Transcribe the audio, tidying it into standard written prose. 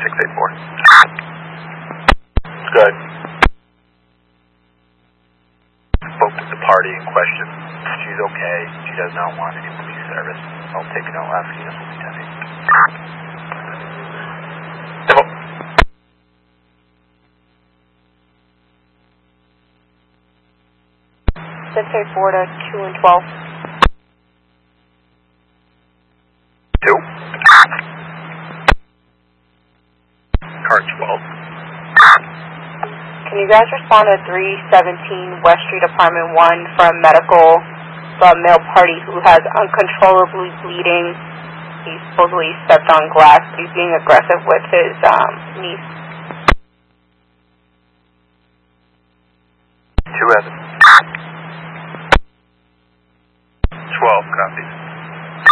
Good. Spoke with the party in question. She's okay. She does not want any police service. I'll take no asking us lieutenant. Century 4 to 2 and 12. 2. Car 12. Can you guys respond to 317 West Street, Apartment 1 from medical from male party who has uncontrollably bleeding? He supposedly stepped on glass, but he's being aggressive with his niece. 2 Evans. 12 copies.